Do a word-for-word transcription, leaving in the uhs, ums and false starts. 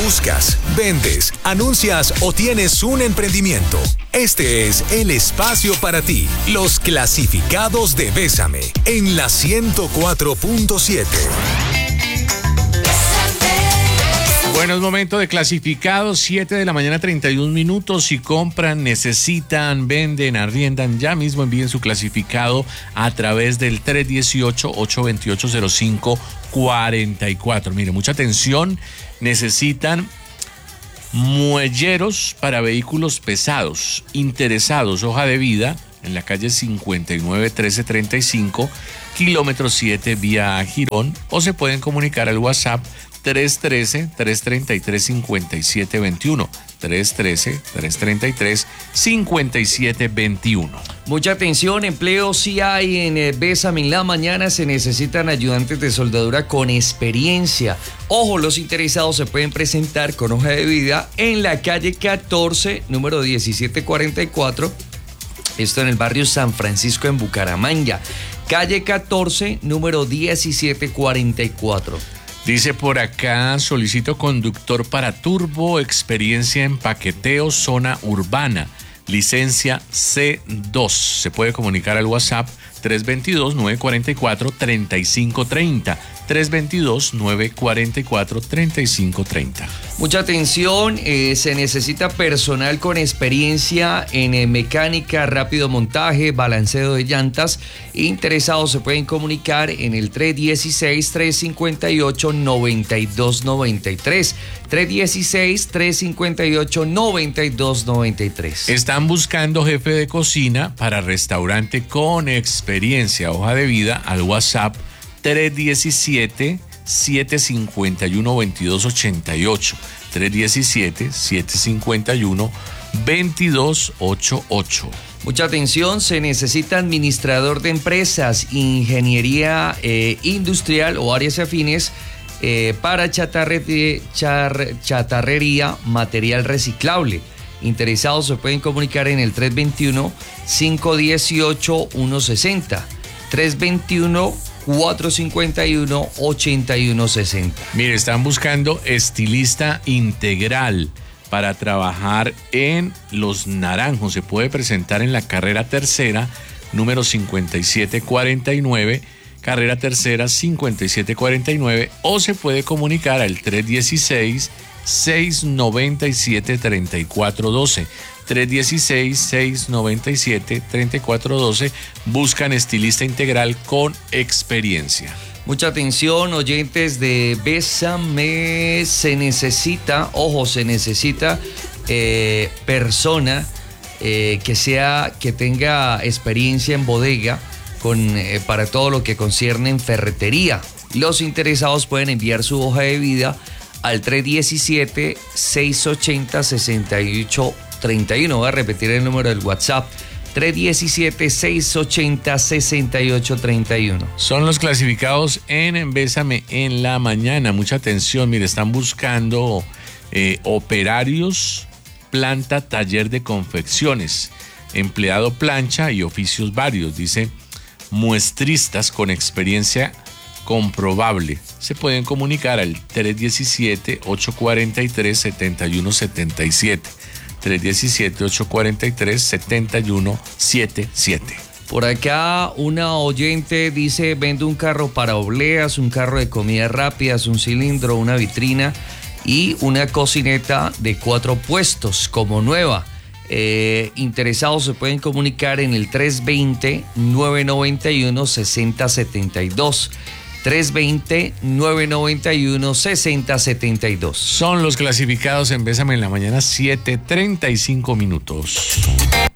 Buscas, vendes, anuncias o tienes un emprendimiento. Este es el espacio para ti. Los clasificados de Bésame en la ciento cuatro punto siete. Bueno, es momento de clasificados, siete de la mañana, treinta y un minutos. Si compran, necesitan, venden, arriendan, ya mismo envíen su clasificado a través del tres uno ocho, ocho dos ocho, cero cinco cuatro cuatro. Mire, mucha atención, necesitan muelleros para vehículos pesados. Interesados, hoja de vida, en la calle cincuenta y nueve, trece treinta y cinco, kilómetro siete, vía Girón, o se pueden comunicar al WhatsApp tres uno tres, tres tres tres, cinco siete dos uno, tres uno tres, tres tres tres, cinco siete dos uno. Mucha atención, empleo sí hay en eh, Bésame en la mañana. Se necesitan ayudantes de soldadura con experiencia. Ojo, los interesados se pueden presentar con hoja de vida en la calle catorce, número diecisiete cuarenta y cuatro. Esto en el barrio San Francisco, en Bucaramanga. Calle catorce, número diecisiete cuarenta y cuatro. Dice por acá, solicito conductor para turbo, experiencia en paqueteo, zona urbana, licencia C dos. Se puede comunicar al WhatsApp tres dos dos, nueve cuatro cuatro, tres cinco tres cero, tres dos dos, nueve cuatro cuatro, tres cinco tres cero. Mucha atención, eh, se necesita personal con experiencia en eh, mecánica, rápido montaje, balanceo de llantas. Interesados se pueden comunicar en el tres uno seis, tres cinco ocho, nueve dos nueve tres. tres uno seis, tres cinco ocho, nueve dos nueve tres. Están buscando jefe de cocina para restaurante con experiencia, hoja de vida al WhatsApp tres uno siete, siete cinco uno, dos dos ocho ocho, tres uno siete, siete cinco uno, dos dos ocho ocho. Mucha atención, se necesita administrador de empresas, ingeniería eh, industrial o áreas afines eh, para chatarre, char, chatarrería, material reciclable. Interesados se pueden comunicar en el tres dos uno, cinco uno ocho, uno seis cero, tres dos uno, cuatro cinco uno, ocho uno seis cero. Mire, están buscando estilista integral para trabajar en Los Naranjos. Se puede presentar en la carrera tercera, número cincuenta y siete cuarenta y nueve, carrera tercera cincuenta y siete cuarenta y nueve, o se puede comunicar al tres uno seis, seis nueve siete, tres cuatro uno dos. tres uno seis, seis nueve siete, tres cuatro uno dos. Buscan estilista integral con experiencia. Mucha atención, oyentes de Bésame, se necesita, ojo, se necesita eh, persona eh, que sea, que tenga experiencia en bodega con, eh, para todo lo que concierne en ferretería. Los interesados pueden enviar su hoja de vida al tres uno siete, seis ocho cero, seis ocho tres uno. Voy a repetir el número del WhatsApp. tres uno siete, seis ocho cero, seis ocho tres uno. Son los clasificados en Bésame en la mañana. Mucha atención, mire, están buscando eh, operarios, planta, taller de confecciones, empleado plancha y oficios varios. Dice, muestristas con experiencia comprobable. Se pueden comunicar al tres uno siete, ocho cuatro tres, siete uno siete siete. tres uno siete, ocho cuatro tres, siete uno siete siete. Por acá una oyente dice, vendo un carro para obleas, un carro de comidas rápidas, un cilindro, una vitrina y una cocineta de cuatro puestos como nueva. Eh, interesados se pueden comunicar en el tres dos cero, nueve nueve uno, seis cero siete dos. tres dos cero, nueve nueve uno, seis cero siete dos. Son los clasificados en Bésame en la mañana, siete treinta y cinco minutos.